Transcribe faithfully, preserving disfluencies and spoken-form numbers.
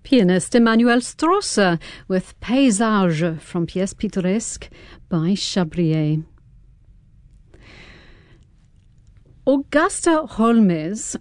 pianist Emmanuel Strosser with Paysage from Pièces Pittoresques by Chabrier. Augusta Holmes